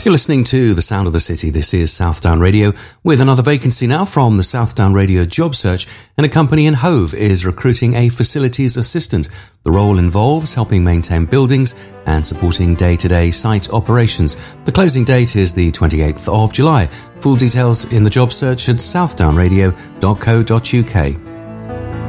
You're listening to The Sound of the City. This is Southdown Radio with another vacancy now from the Southdown Radio job search, and a company in Hove is recruiting a facilities assistant. The role involves helping maintain buildings and supporting day-to-day site operations. The closing date is the 28th of July. Full details in the job search at southdownradio.co.uk.